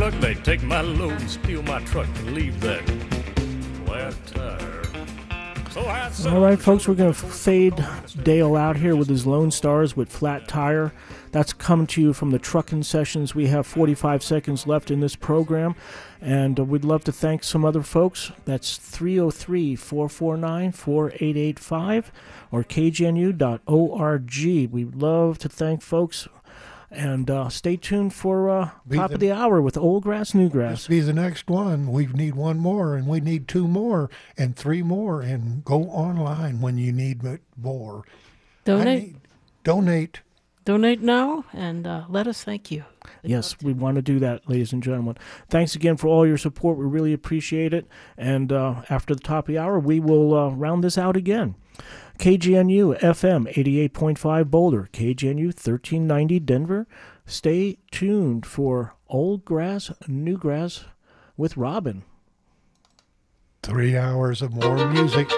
truck, they take my load and steal my truck and leave that flat tire. So all right, folks, we're going to fade Dale out here with his Lone Stars with Flat Tire. That's coming to you from the Truckin' Sessions. We have 45 seconds left in this program, and we'd love to thank some other folks. That's 303-449-4885 or kgnu.org. We'd love to thank folks. And stay tuned for top of the hour with Old Grass, New Grass. This be the next one. We need one more, and we need two more, and three more. And go online when you need more. Donate. Donate. Donate now, and let us thank you. Yes, we want to do that, ladies and gentlemen. Thanks again for all your support. We really appreciate it. And after the top of the hour, we will round this out again. KGNU FM 88.5 Boulder, KGNU 1390 Denver. Stay tuned for Old Grass, New Grass with Robin. 3 hours of more music.